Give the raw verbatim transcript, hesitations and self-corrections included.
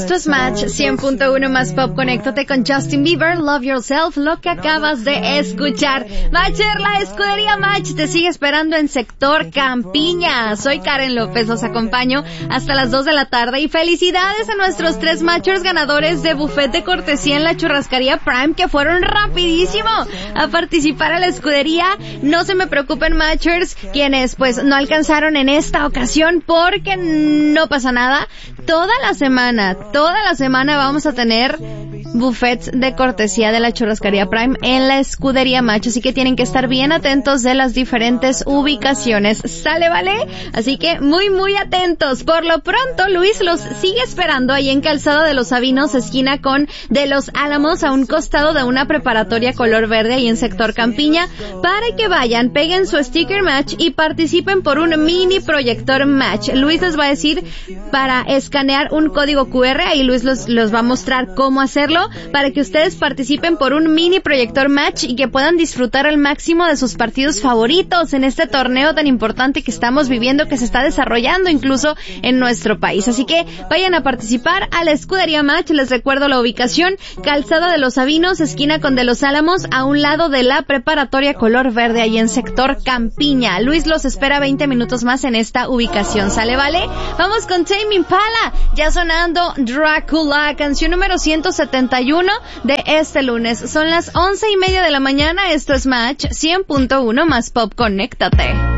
Esto es Match cien punto uno más Pop. Conéctate con Justin Bieber, Love Yourself, lo que acabas de escuchar. Matcher, la escudería Match te sigue esperando en sector Campiña. Soy Karen López, los acompaño hasta las dos de la tarde y felicidades a nuestros tres Matchers ganadores de buffet de cortesía en la Churrascaría Prime, que fueron rapidísimo a participar a la escudería. No se me preocupen, Matchers, quienes pues no alcanzaron en esta ocasión, porque no pasa nada. Toda la semana, toda la semana vamos a tener buffets de cortesía de la Churrascaría Prime en la escudería Match, así que tienen que estar bien atentos de las diferentes ubicaciones. ¿Sale, vale? Así que muy, muy atentos. Por lo pronto, Luis los sigue esperando ahí en Calzada de los Sabinos, esquina con de los Álamos, a un costado de una preparatoria color verde ahí en sector Campiña, para que vayan, peguen su sticker Match y participen por un mini proyector Match. Luis les va a decir para escanear un código cu erre, ahí Luis los, los va a mostrar cómo hacerlo, para que ustedes participen por un mini proyector Match y que puedan disfrutar al máximo de sus partidos favoritos en este torneo tan importante que estamos viviendo, que se está desarrollando incluso en nuestro país. Así que vayan a participar a la escudería Match. Les recuerdo la ubicación: Calzada de los Sabinos, esquina con de los Álamos, a un lado de la preparatoria color verde, ahí en sector Campiña. Luis los espera veinte minutos más en esta ubicación. ¿Sale, vale? Vamos con Tame Impala, ya sonando Dracula, canción número ciento setenta y uno de este lunes. Son las once y media de la mañana. Esto es Match cien punto uno más Pop. Conéctate.